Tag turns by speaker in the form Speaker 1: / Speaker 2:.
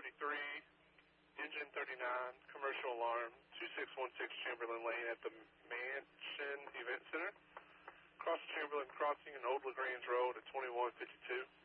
Speaker 1: engine 39, commercial alarm, 2616 Chamberlain Lane at the Mansion Event Center. Cross Chamberlain Crossing and Old LaGrange Road at 2152.